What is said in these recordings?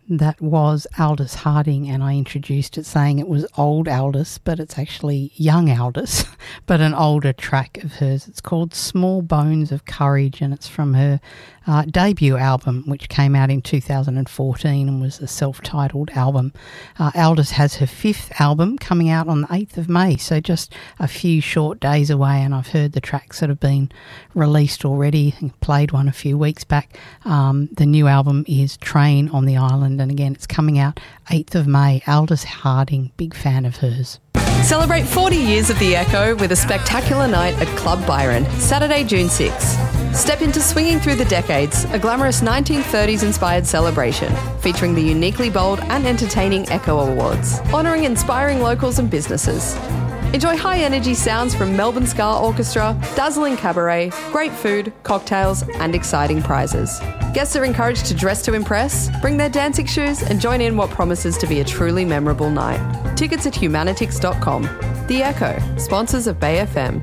That was Aldous Harding, and I introduced it saying it was old Aldous, but it's actually young Aldous, but an older track of hers. It's called Small Bones of Courage, and it's from her debut album, which came out in 2014 and was a self-titled album. Aldous has her 5th album coming out on the 8th of May, so just a few short days away, and I've heard the tracks that have been released already. I played one a few weeks back. The new album is Train on the Island, and again, it's coming out 8th of May. Aldous Harding, big fan of hers. Celebrate 40 years of The Echo with a spectacular night at Club Byron, Saturday, June 6. Step into Swinging Through the Decades, a glamorous 1930s-inspired celebration featuring the uniquely bold and entertaining Echo Awards, honouring inspiring locals and businesses. Enjoy high-energy sounds from Melbourne Ska Orchestra, dazzling cabaret, great food, cocktails and exciting prizes. Guests are encouraged to dress to impress, bring their dancing shoes and join in what promises to be a truly memorable night. Tickets at humanitix.com. The Echo, sponsors of Bay FM.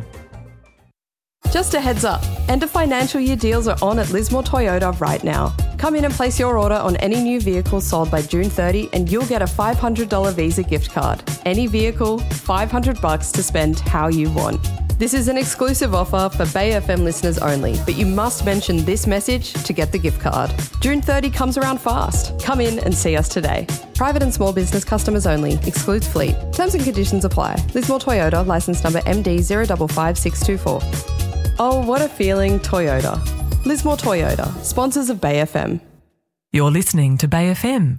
Just a heads up, end of financial year deals are on at Lismore Toyota right now. Come in and place your order on any new vehicle sold by June 30 and you'll get a $500 Visa gift card. Any vehicle, $500 to spend how you want. This is an exclusive offer for Bay FM listeners only, but you must mention this message to get the gift card. June 30 comes around fast. Come in and see us today. Private and small business customers only. Excludes fleet. Terms and conditions apply. Lismore Toyota, licence number MD 055624. Oh, what a feeling, Toyota. Lismore Toyota, sponsors of Bay FM. You're listening to Bay FM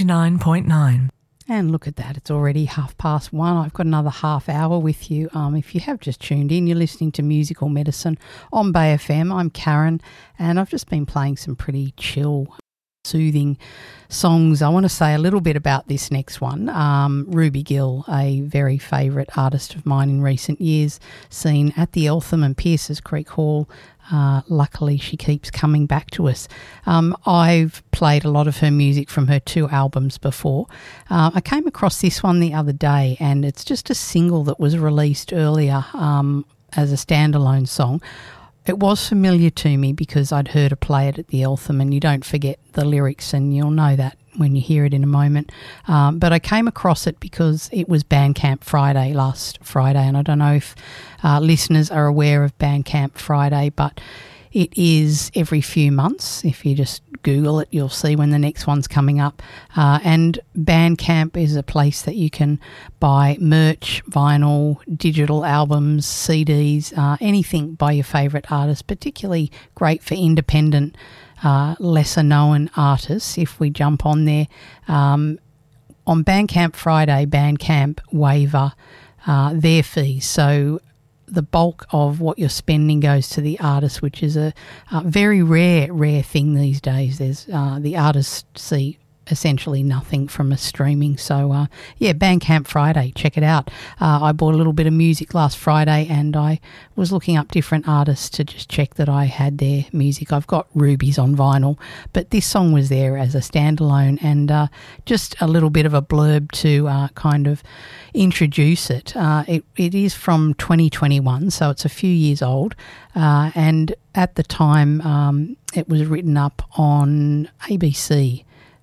99.9. And look at that, it's already 1:30. I've got another half hour with you. If you have just tuned in, you're listening to Musical Medicine on Bay FM. I'm Karen, and I've just been playing some pretty chill, soothing songs. I want to say a little bit about this next one. Ruby Gill, a very favourite artist of mine in recent years, seen at the Eltham and Pierces Creek Hall. Luckily, she keeps coming back to us. I've played a lot of her music from her 2 albums before. I came across this one the other day, and it's just a single that was released earlier as a standalone song. It was familiar to me because I'd heard her play it at the Eltham, and you don't forget the lyrics, and you'll know that when you hear it in a moment. But I came across it because it was Bandcamp Friday last Friday, and I don't know if listeners are aware of Bandcamp Friday, but it is every few months. If you just Google it, you'll see when the next one's coming up. And Bandcamp is a place that you can buy merch, vinyl, digital albums, CDs, anything by your favourite artist, particularly great for independent, lesser-known artists. If we jump on there, on Bandcamp Friday, Bandcamp waiver their fees. So the bulk of what you're spending goes to the artist, which is a very rare thing these days. There's the artists see essentially nothing from a streaming. So, Bandcamp Friday, check it out. I bought a little bit of music last Friday, and I was looking up different artists to just check that I had their music. I've got Ruby's on vinyl, but this song was there as a standalone, and just a little bit of a blurb to kind of introduce it. It is from 2021, so it's a few years old, and at the time it was written up on ABC.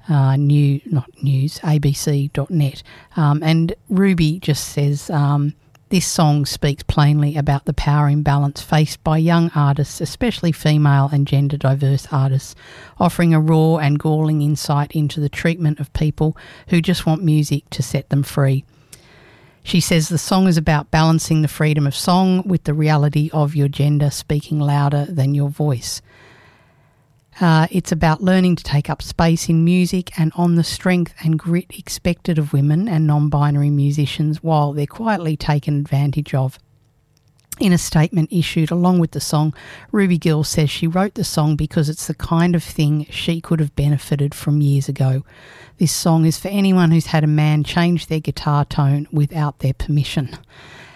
ABC.net. And Ruby just says, this song speaks plainly about the power imbalance faced by young artists, especially female and gender diverse artists, offering a raw and galling insight into the treatment of people who just want music to set them free. She says the song is about balancing the freedom of song with the reality of your gender speaking louder than your voice. It's about learning to take up space in music and on the strength and grit expected of women and non-binary musicians while they're quietly taken advantage of. In a statement issued along with the song, Ruby Gill says she wrote the song because it's the kind of thing she could have benefited from years ago. This song is for anyone who's had a man change their guitar tone without their permission.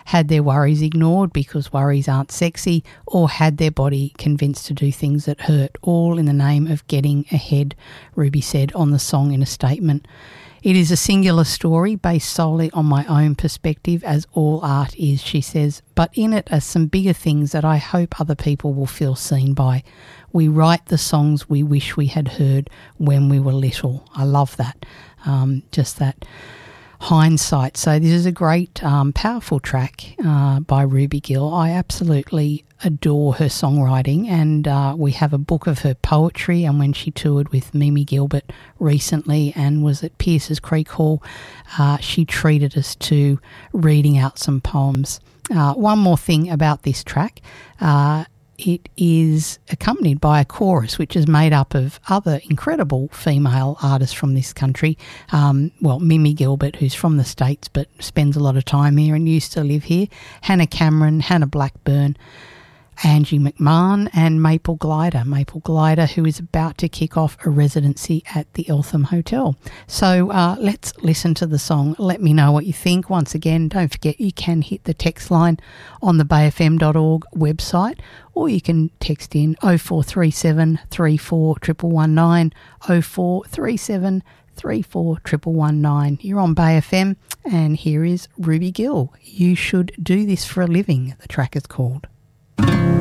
had their worries ignored because worries aren't sexy, or had their body convinced to do things that hurt, all in the name of getting ahead, Ruby said on the song in a statement. It is a singular story based solely on my own perspective, as all art is, she says, but in it are some bigger things that I hope other people will feel seen by. We write the songs we wish we had heard when we were little. I love that, just that hindsight. So this is a great, powerful track by Ruby Gill. I absolutely adore her songwriting, and we have a book of her poetry, and when she toured with Mimi Gilbert recently and was at Pierce's Creek Hall, she treated us to reading out some poems. One more thing about this track, it is accompanied by a chorus which is made up of other incredible female artists from this country. Mimi Gilbert, who's from the States but spends a lot of time here and used to live here, Hannah Cameron, Hannah Blackburn, Angie McMahon and Maple Glider, who is about to kick off a residency at the Eltham Hotel. So let's listen to the song. Let me know what you think. Once again, don't forget you can hit the text line on the bayfm.org website, or you can text in 0437 34 119, 0437 34 119. You're on Bay FM, and here is Ruby Gill. You Should Do This for a Living, the track is called.